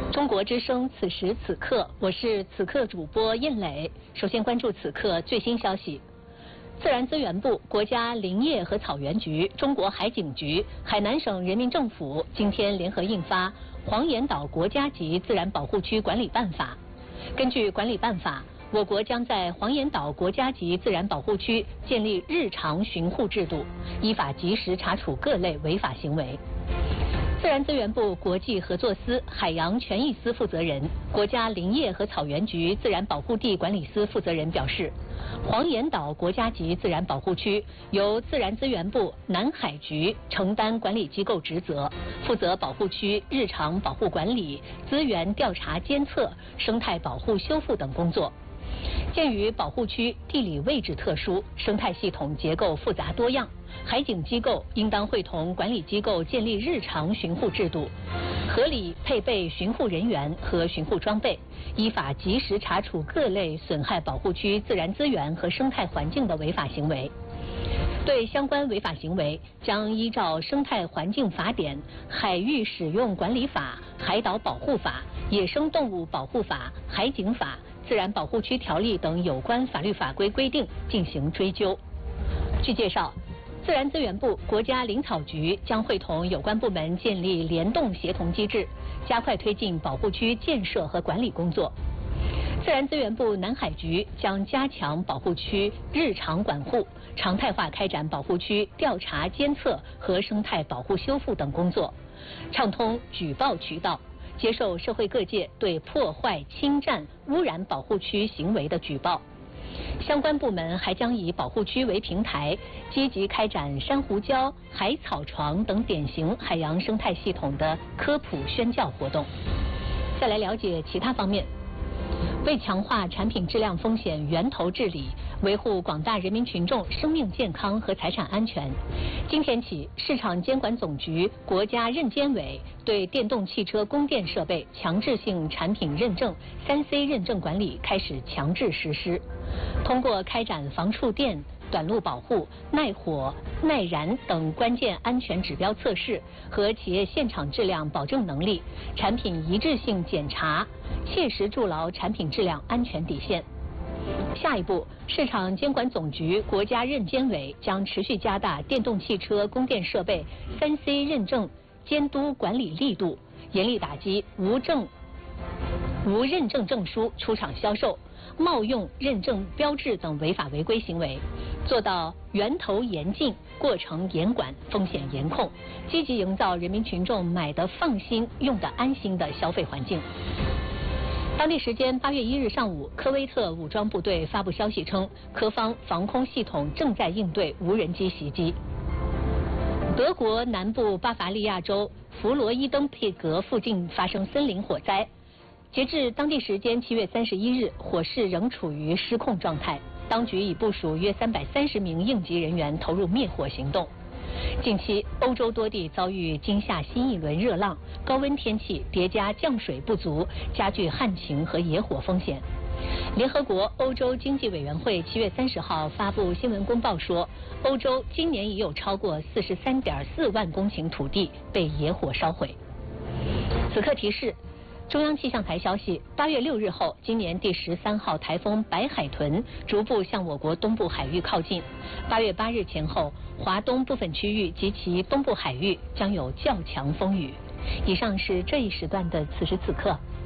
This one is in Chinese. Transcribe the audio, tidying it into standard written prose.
中国之声此时此刻，我是此刻主播印磊。首先关注此刻最新消息。自然资源部、国家林业和草原局、中国海警局、海南省人民政府今天联合印发《黄岩岛国家级自然保护区管理办法》。根据管理办法，我国将在黄岩岛国家级自然保护区建立日常巡护制度，依法及时查处各类违法行为。自然资源部国际合作司海洋权益司负责人、国家林业和草原局自然保护地管理司负责人表示，黄岩岛国家级自然保护区由自然资源部南海局承担管理机构职责，负责保护区日常保护管理、资源调查监测、生态保护修复等工作。鉴于保护区地理位置特殊，生态系统结构复杂多样，海警机构应当会同管理机构建立日常巡护制度，合理配备巡护人员和巡护装备，依法及时查处各类损害保护区自然资源和生态环境的违法行为。对相关违法行为，将依照《生态环境法典》《海域使用管理法》《海岛保护法》《野生动物保护法》《海警法》《自然保护区条例》等有关法律法规规定进行追究。据介绍，自然资源部、国家林草局将会同有关部门建立联动协同机制，加快推进保护区建设和管理工作。自然资源部南海局将加强保护区日常管护，常态化开展保护区调查监测和生态保护修复等工作，畅通举报渠道，接受社会各界对破坏、侵占、污染保护区行为的举报。相关部门还将以保护区为平台，积极开展珊瑚礁、海草床等典型海洋生态系统的科普宣教活动。再来了解其他方面。为强化产品质量风险源头治理，维护广大人民群众生命健康和财产安全，今天起，市场监管总局、国家认监委对电动汽车供电设备强制性产品认证、3C 认证管理开始强制实施。通过开展防触电、短路保护、耐火、耐燃等关键安全指标测试和企业现场质量保证能力、产品一致性检查，切实筑牢产品质量安全底线。下一步，市场监管总局、国家认监委将持续加大电动汽车供电设备3C 认证监督管理力度，严厉打击无认证证书出厂销售、冒用认证标志等违法违规行为，做到源头严禁、过程严管、风险严控，积极营造人民群众买得放心、用得安心的消费环境。当地时间8月1日上午，科威特武装部队发布消息称，科方防空系统正在应对无人机袭击。德国南部巴伐利亚州弗罗伊登佩格附近发生森林火灾，截至当地时间7月31日，火势仍处于失控状态，当局已部署约330名应急人员投入灭火行动。近期，欧洲多地遭遇今夏新一轮热浪，高温天气叠加降水不足，加剧旱情和野火风险。联合国欧洲经济委员会7月30号发布新闻公报说，欧洲今年已有超过43.4万公顷土地被野火烧毁。此刻提示。中央气象台消息，8月6日后，今年第13号台风白海豚逐步向我国东部海域靠近。8月8日前后，华东部分区域及其东部海域将有较强风雨。以上是这一时段的此时此刻。